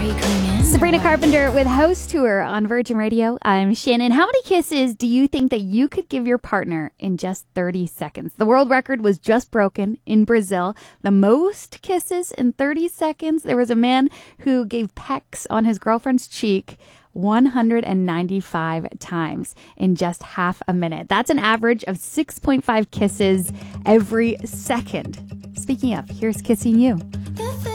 Sabrina Carpenter with Host Tour on Virgin Radio. I'm Shannon. How many kisses do you think that you could give your partner in just 30 seconds? The world record was just broken in Brazil. The most kisses in 30 seconds. There was a man who gave pecks on his girlfriend's cheek 195 times in just half a minute. That's an average of 6.5 kisses every second. Speaking of, here's kissing you.